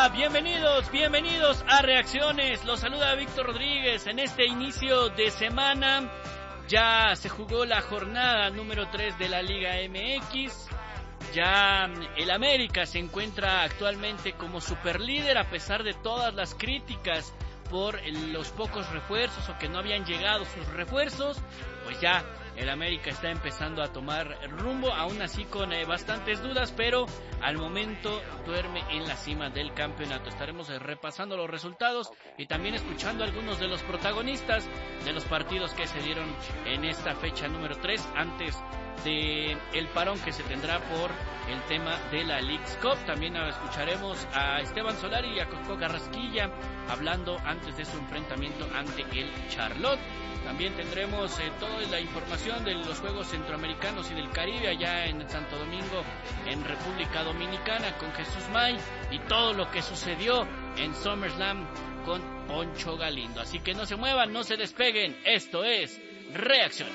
Bienvenidos a Reacciones. Los saluda Víctor Rodríguez. En este inicio de semana ya se jugó la jornada número 3 de la Liga MX. Ya el América se encuentra actualmente como superlíder a pesar de todas las críticas por los pocos refuerzos o que no habían llegado sus refuerzos. Pues ya el América está empezando a tomar rumbo, aún así con bastantes dudas, pero al momento duerme en la cima del campeonato. Estaremos repasando los resultados y también escuchando a algunos de los protagonistas de los partidos que se dieron en esta fecha número 3 antes de el parón que se tendrá por el tema de la Leagues Cup. También escucharemos a Esteban Solari y a Coco Carrasquilla hablando antes de su enfrentamiento ante el Charlotte. También tendremos toda la información de los Juegos Centroamericanos y del Caribe allá en Santo Domingo, en República Dominicana, con Jesús May y todo lo que sucedió en SummerSlam con Poncho Galindo. Así que no se muevan, no se despeguen. Esto es Reacciones.